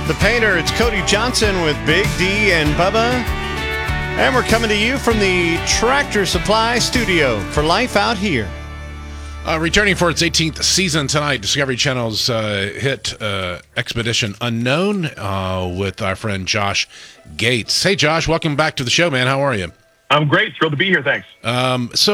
The Painter. It's Cody Johnson with Big D and Bubba. And we're coming to you from the Tractor Supply Studio for Life Out Here. Returning for its 18th season tonight, Discovery Channel's hit Expedition Unknown with our friend Josh Gates. Hey, Josh, welcome back to the show, man. How are you? I'm great. Thrilled to be here. Thanks. So